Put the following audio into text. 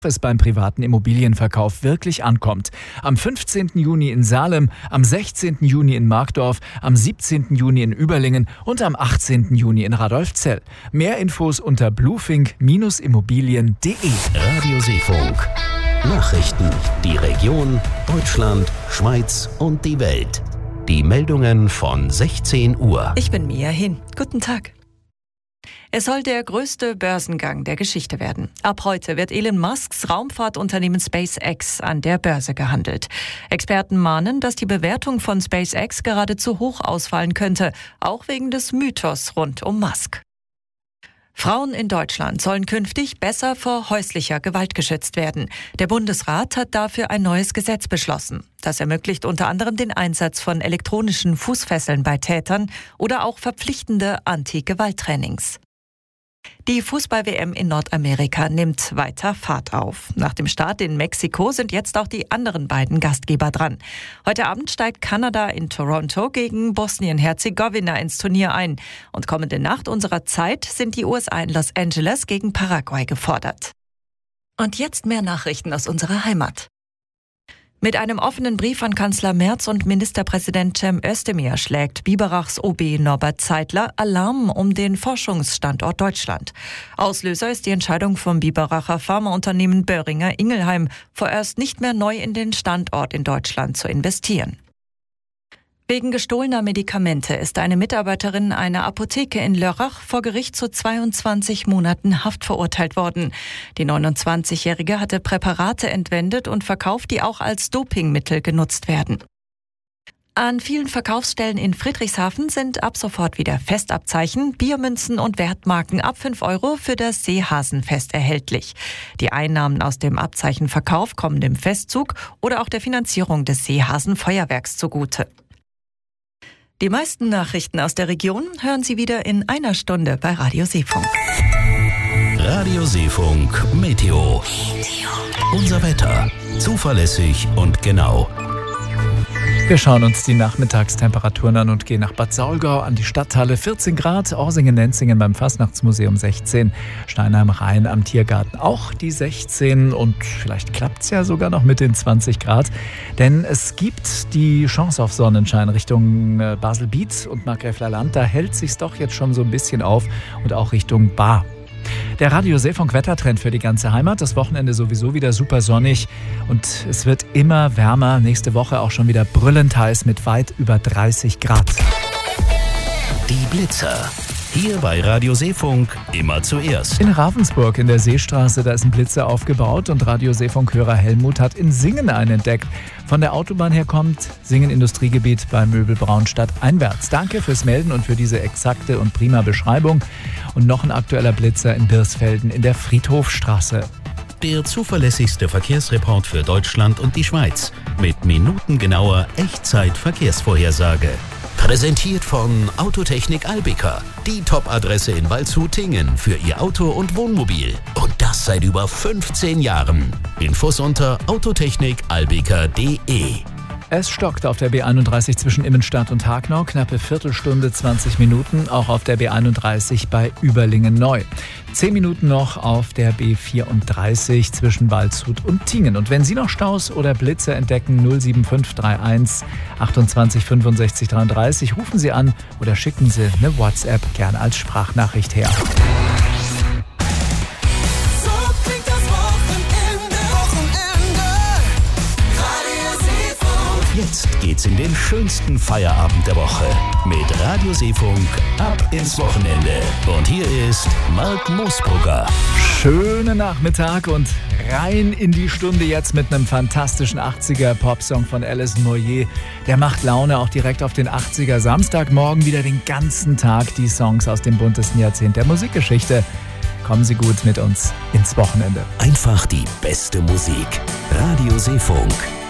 es beim privaten Immobilienverkauf wirklich ankommt. Am 15. Juni in Salem, am 16. Juni in Markdorf, am 17. Juni in Überlingen und am 18. Juni in Radolfzell. Mehr Infos unter bluefink-immobilien.de. Radio Seefunk. Nachrichten, die Region, Deutschland, Schweiz und die Welt. Die Meldungen von 16 Uhr. Ich bin Mia Hin. Guten Tag. Es soll der größte Börsengang der Geschichte werden. Ab heute wird Elon Musks Raumfahrtunternehmen SpaceX an der Börse gehandelt. Experten mahnen, dass die Bewertung von SpaceX gerade zu hoch ausfallen könnte, auch wegen des Mythos rund um Musk. Frauen in Deutschland sollen künftig besser vor häuslicher Gewalt geschützt werden. Der Bundesrat hat dafür ein neues Gesetz beschlossen. Das ermöglicht unter anderem den Einsatz von elektronischen Fußfesseln bei Tätern oder auch verpflichtende Anti-Gewalt-Trainings. Die Fußball-WM in Nordamerika nimmt weiter Fahrt auf. Nach dem Start in Mexiko sind jetzt auch die anderen beiden Gastgeber dran. Heute Abend steigt Kanada in Toronto gegen Bosnien-Herzegowina ins Turnier ein. Und kommende Nacht unserer Zeit sind die USA in Los Angeles gegen Paraguay gefordert. Und jetzt mehr Nachrichten aus unserer Heimat. Mit einem offenen Brief an Kanzler Merz und Ministerpräsident Cem Özdemir schlägt Biberachs OB Norbert Zeitler Alarm um den Forschungsstandort Deutschland. Auslöser ist die Entscheidung vom Biberacher Pharmaunternehmen Boehringer Ingelheim, vorerst nicht mehr neu in den Standort in Deutschland zu investieren. Wegen gestohlener Medikamente ist eine Mitarbeiterin einer Apotheke in Lörrach vor Gericht zu 22 Monaten Haft verurteilt worden. Die 29-Jährige hatte Präparate entwendet und verkauft, die auch als Dopingmittel genutzt werden. An vielen Verkaufsstellen in Friedrichshafen sind ab sofort wieder Festabzeichen, Biermünzen und Wertmarken ab 5 € für das Seehasenfest erhältlich. Die Einnahmen aus dem Abzeichenverkauf kommen dem Festzug oder auch der Finanzierung des Seehasenfeuerwerks zugute. Die meisten Nachrichten aus der Region hören Sie wieder in einer Stunde bei Radio Seefunk. Radio Seefunk Meteo. Unser Wetter. Zuverlässig und genau. Wir schauen uns die Nachmittagstemperaturen an und gehen nach Bad Saulgau an die Stadthalle. 14 Grad, Orsingen-Nenzingen beim Fastnachtsmuseum 16, Steinheim-Rhein am Tiergarten auch die 16 und vielleicht klappt es ja sogar noch mit den 20 Grad, denn es gibt die Chance auf Sonnenschein Richtung Basel-Biet und Markgräfler Land. Da hält sich's doch jetzt schon so ein bisschen auf und auch Richtung Baar. Der Radio Seefunk Wettertrend für die ganze Heimat. Das Wochenende sowieso wieder super sonnig und es wird immer wärmer. Nächste Woche auch schon wieder brüllend heiß mit weit über 30 Grad. Die Blitzer. Hier bei Radio Seefunk immer zuerst. In Ravensburg in der Seestraße, da ist ein Blitzer aufgebaut und Radio Seefunk-Hörer Helmut hat in Singen einen entdeckt. Von der Autobahn her kommt Singen Industriegebiet bei Möbelbraunstadt einwärts. Danke fürs Melden und für diese exakte und prima Beschreibung. Und noch ein aktueller Blitzer in Birsfelden in der Friedhofstraße. Der zuverlässigste Verkehrsreport für Deutschland und die Schweiz mit minutengenauer Echtzeit-Verkehrsvorhersage. Präsentiert von Autotechnik Albika, die Top-Adresse in Waldshut-Tingen für Ihr Auto und Wohnmobil. Und das seit über 15 Jahren. Infos unter autotechnikalbika.de. Es stockt auf der B31 zwischen Immenstadt und Hagnau, knappe Viertelstunde, 20 Minuten, auch auf der B31 bei Überlingen neu. 10 Minuten noch auf der B34 zwischen Waldshut und Tingen. Und wenn Sie noch Staus oder Blitze entdecken, 07531 28 65 33, rufen Sie an oder schicken Sie eine WhatsApp gern als Sprachnachricht her. Jetzt geht's in den schönsten Feierabend der Woche mit Radio Seefunk ab ins Wochenende. Und hier ist Mark Moosbrugger. Schönen Nachmittag und rein in die Stunde jetzt mit einem fantastischen 80er-Popsong von Alison Moyet. Der macht Laune auch direkt auf den 80er. Samstagmorgen wieder den ganzen Tag die Songs aus dem buntesten Jahrzehnt der Musikgeschichte. Kommen Sie gut mit uns ins Wochenende. Einfach die beste Musik. Radio Seefunk.